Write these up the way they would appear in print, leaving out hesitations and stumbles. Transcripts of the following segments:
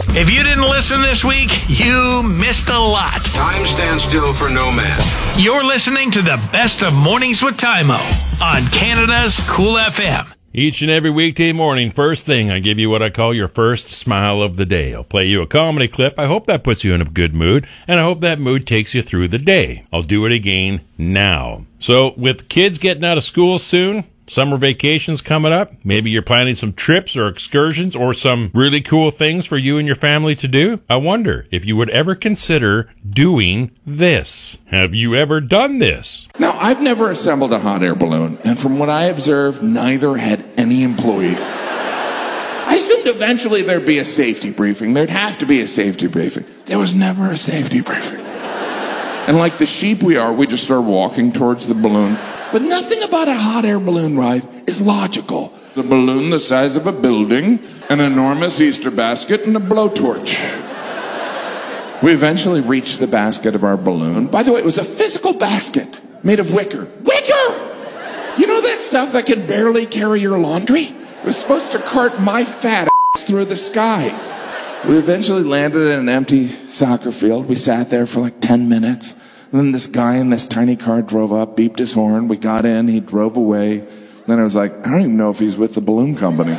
If you didn't listen this week, you missed a lot. Time stands still for no man. You're listening to the best of Mornings with Tymo on Canada's Cool FM. Each and every weekday morning, first thing, I give you what I call your first smile of the day. I'll play you a comedy clip. I hope that puts you in a good mood, and I hope that mood takes you through the day. I'll do it again now. So, with kids getting out of school soon, summer vacations coming up, maybe you're planning some trips or excursions or some really cool things for you and your family to do. I wonder if you would ever consider doing this. Have you ever done this? Now, I've never assembled a hot air balloon, and from what I observed, neither had any employee. I assumed eventually there'd be a safety briefing. There'd have to be a safety briefing. There was never a safety briefing. And like the sheep we are, we just started walking towards the balloon. But nothing about a hot air balloon ride is logical. The balloon the size of a building, an enormous Easter basket, and a blowtorch. We eventually reached the basket of our balloon. By the way, it was a physical basket made of wicker. Wicker! You know that stuff that can barely carry your laundry? It was supposed to cart my fat ass through the sky. We eventually landed in an empty soccer field. We sat there for like 10 minutes. And then this guy in this tiny car drove up, beeped his horn. We got in, he drove away. Then I was like, I don't even know if he's with the balloon company.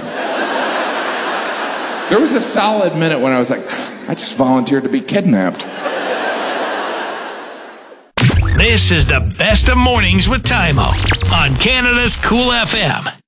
There was a solid minute when I was like, I just volunteered to be kidnapped. This is the best of Mornings with Tymo on Canada's Cool FM.